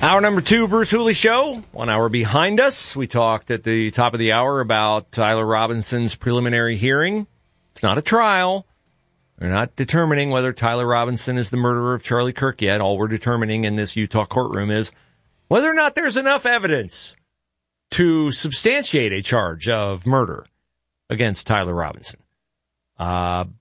Hour number 2, Bruce Hooley Show. 1 hour behind us. We talked at the top of the hour about Tyler Robinson's preliminary hearing. It's not a trial. They're not determining whether Tyler Robinson is the murderer of Charlie Kirk yet. All we're determining in this Utah courtroom is whether or not there's enough evidence to substantiate a charge of murder against Tyler Robinson.